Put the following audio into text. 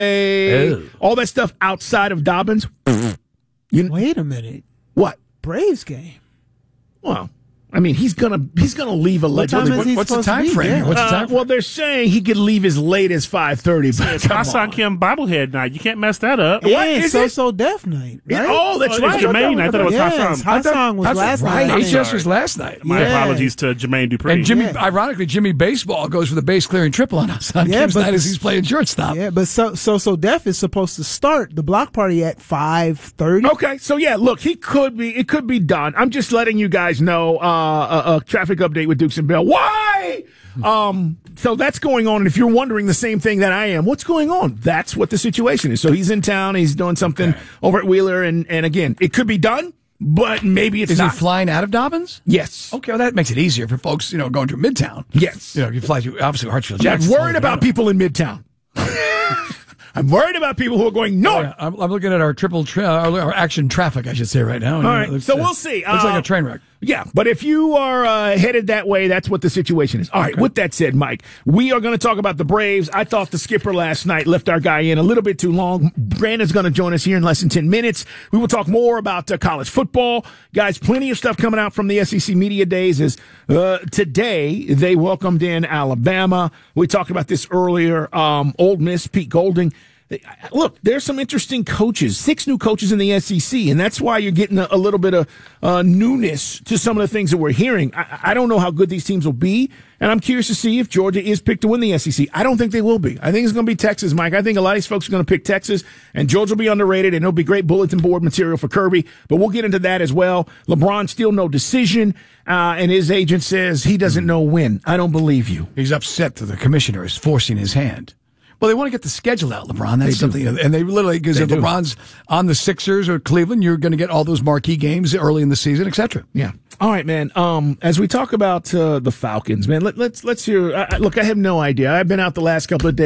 all that stuff outside of Dobbins. Wait a minute. What? Braves game. Well, I mean, he's gonna leave allegedly. What's the time frame? Well, they're saying he could leave as late as 5:30. But it's Hassan Kim bobblehead night. You can't mess that up. Yeah, it's So Def night. Right? Oh, that's right. Jermaine. I thought it was Hassan. Hassan was last night. HS was last night. My apologies to Jermaine Dupree. And Jimmy, ironically, Jimmy Baseball goes for the base clearing triple on Hassan Kim's night as he's playing shortstop. Yeah, but so Def is supposed to start the block party at 5:30. Okay, so yeah, look, it could be done. I'm just letting you guys know. Traffic update with Dukes and Bell. Why? So that's going on. And if you're wondering the same thing that I am, what's going on? That's what the situation is. So he's in town. He's doing something over at Wheeler. And again, it could be done, but maybe it's not. Is he flying out of Dobbins? Yes. Okay, well, that makes it easier for folks, going through Midtown. Yes. You fly through, obviously, Hartsfield-Jackson. I'm worried about people in Midtown. I'm worried about people who are going north. Yeah, I'm looking at our our action traffic, I should say, right now. All right, so we'll see. Looks like a train wreck. Yeah, but if you are headed that way, that's what the situation is. All right, with that said, Mike, we are going to talk about the Braves. I thought the skipper last night left our guy in a little bit too long. Brandon's going to join us here in less than 10 minutes. We will talk more about college football. Guys, plenty of stuff coming out from the SEC Media Days as today they welcomed in Alabama. We talked about this earlier. Ole Miss, Pete Golding. Look, there's some interesting coaches, 6 new coaches in the SEC, and that's why you're getting a little bit of newness to some of the things that we're hearing. I don't know how good these teams will be, and I'm curious to see if Georgia is picked to win the SEC. I don't think they will be. I think it's going to be Texas, Mike. I think a lot of these folks are going to pick Texas, and Georgia will be underrated, and it'll be great bulletin board material for Kirby, but we'll get into that as well. LeBron still no decision, and his agent says he doesn't know when. I don't believe you. He's upset that the commissioner is forcing his hand. Well, they want to get the schedule out, LeBron. That's something, and they literally, because if LeBron's on the Sixers or Cleveland, you're going to get all those marquee games early in the season, etc. Yeah. All right, man. As we talk about the Falcons, man, let's hear. Look, I have no idea. I've been out the last couple of days.